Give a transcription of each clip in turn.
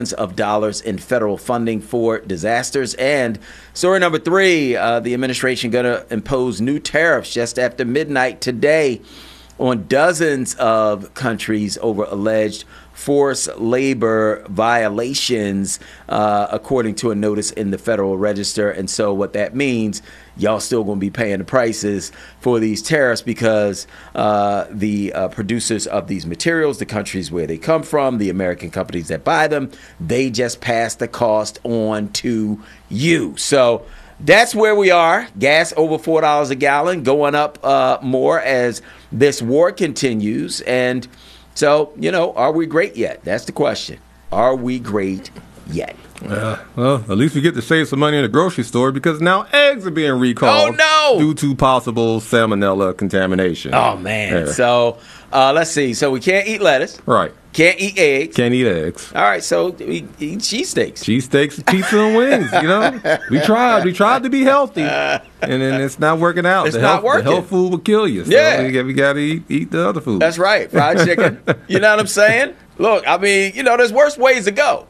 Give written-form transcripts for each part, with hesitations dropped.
of dollars in federal funding for disasters. And story number 3, the administration going to impose new tariffs just after midnight today on dozens of countries over alleged forced labor violations, according to a notice in the Federal Register. And so what that means, y'all still going to be paying the prices for these tariffs because the producers of these materials, the countries where they come from, the American companies that buy them, they just pass the cost on to you. So that's where we are. Gas over $4 a gallon, going up more as this war continues. And so, are we great yet? That's the question. Are we great yet? Well, at least we get to save some money in the grocery store because now eggs are being recalled due to possible salmonella contamination. Oh, man. Yeah. So, let's see. So, we can't eat lettuce. Right. Can't eat eggs. Can't eat eggs. All right, so we eat cheesesteaks. Cheesesteaks, pizza, and wings, We tried to be healthy, and then it's not working out. It's not working. The health food will kill you. So we got to eat the other food. That's right, fried chicken. You know what I'm saying? Look, I mean, there's worse ways to go.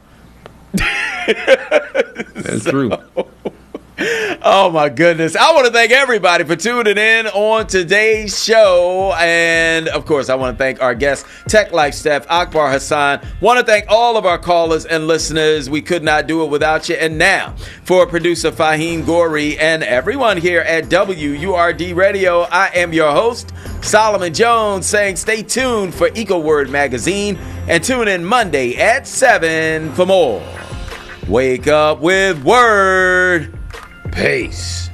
That's true. Oh, my goodness. I want to thank everybody for tuning in on today's show. And, of course, I want to thank our guest, Tech Life Steph, Akbar Hassan. Want to thank all of our callers and listeners. We could not do it without you. And now, for producer Fahim Gori and everyone here at WURD Radio, I am your host, Solomon Jones, saying stay tuned for EcoWord Magazine and tune in Monday at 7 for more. Wake up with Word. Peace.